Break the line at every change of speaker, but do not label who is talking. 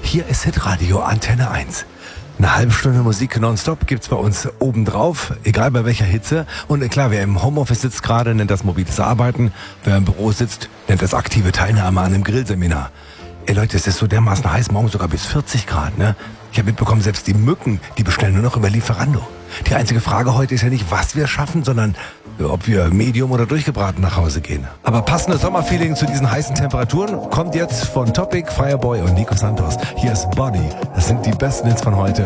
Hier ist Hitradio Antenne 1. Eine halbe Stunde Musik nonstop gibt's bei uns obendrauf, egal bei welcher Hitze. Und klar, wer im Homeoffice sitzt gerade, nennt das mobiles Arbeiten. Wer im Büro sitzt, nennt das aktive Teilnahme an einem Grillseminar. Ey Leute, es ist so dermaßen heiß, morgen sogar bis 40 Grad, ne? Ich habe mitbekommen, selbst die Mücken, die bestellen nur noch über Lieferando. Die einzige Frage heute ist ja nicht, was wir schaffen, sondern ob wir medium oder durchgebraten nach Hause gehen. Aber passendes Sommerfeeling zu diesen heißen Temperaturen kommt jetzt von Topic, Fireboy und Nico Santos. Hier ist Body. Das sind die besten Hits von heute.